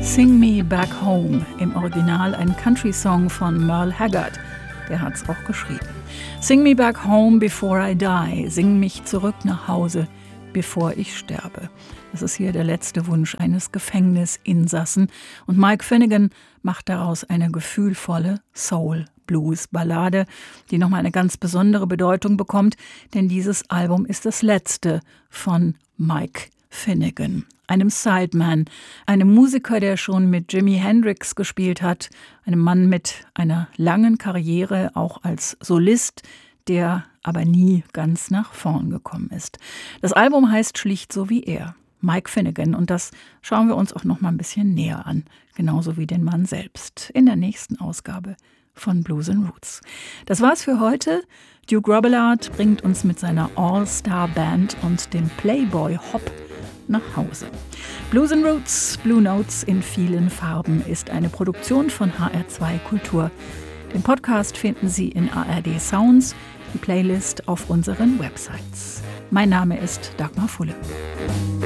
Sing Me Back Home, im Original ein Country-Song von Merle Haggard. Der hat's auch geschrieben. Sing me back home before I die. Sing mich zurück nach Hause, bevor ich sterbe. Das ist hier der letzte Wunsch eines Gefängnisinsassen. Und Mike Finnegan macht daraus eine gefühlvolle Soul-Blues-Ballade, die nochmal eine ganz besondere Bedeutung bekommt, denn dieses Album ist das letzte von Mike Finnegan, einem Sideman, einem Musiker, der schon mit Jimi Hendrix gespielt hat, einem Mann mit einer langen Karriere, auch als Solist, der aber nie ganz nach vorn gekommen ist. Das Album heißt schlicht so wie er, Mike Finnegan, und das schauen wir uns auch noch mal ein bisschen näher an, genauso wie den Mann selbst, in der nächsten Ausgabe von Blues and Roots. Das war's für heute. Duke Robillard bringt uns mit seiner All-Star-Band und dem Playboy-Hop nach Hause. Blues and Roots, Blue Notes in vielen Farben ist eine Produktion von HR2 Kultur. Den Podcast finden Sie in ARD Sounds, die Playlist auf unseren Websites. Mein Name ist Dagmar Fulle.